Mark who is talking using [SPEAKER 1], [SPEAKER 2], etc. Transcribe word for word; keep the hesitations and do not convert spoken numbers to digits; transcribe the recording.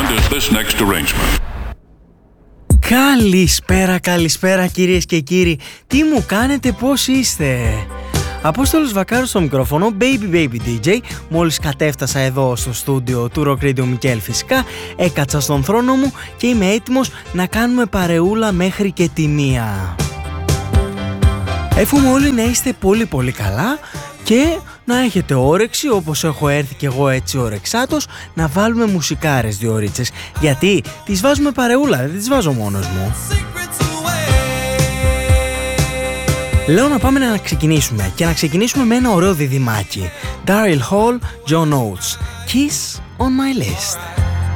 [SPEAKER 1] is this next arrangement.
[SPEAKER 2] Καλησπέρα, καλησπέρα κυρίες και κύριοι. Τι μου κάνετε, πώς είστε? Απόστολος Βακάρος στο μικρόφωνο, Baby Baby ντι τζέι. Μόλις κατέφτασα εδώ στο στούντιο του Rock Radio Μικέλ φυσικά, έκατσα στον θρόνο μου και είμαι έτοιμος να κάνουμε παρεούλα μέχρι και τη μία. Εύχομαι όλοι να είστε πολύ πολύ καλά και να έχετε όρεξη, όπως έχω έρθει και εγώ έτσι όρεξάτος, να βάλουμε μουσικάρες δύο ωρίτσες. Γιατί τις βάζουμε παρεούλα, δεν τις βάζω μόνος μου. Λέω να πάμε να ξεκινήσουμε και να ξεκινήσουμε με ένα ωραίο διδυμάκι. Daryl Hall, John Oates, Kiss on my list.